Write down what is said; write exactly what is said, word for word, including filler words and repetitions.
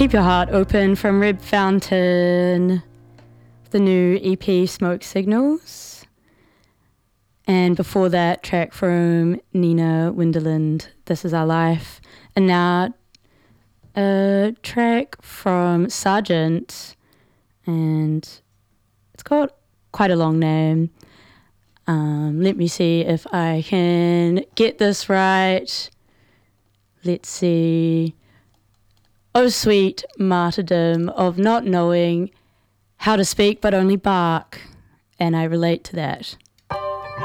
Keep Your Heart Open from Red Fountain, the new E P Smoke Signals. And before that, track from Nina Winderland, This Is Our Life. And now a track from Sargent, and it's got quite a long name. Um, let me see if I can get this right. Let's see. Oh, sweet martyrdom of not knowing how to speak but only bark. And I relate to that.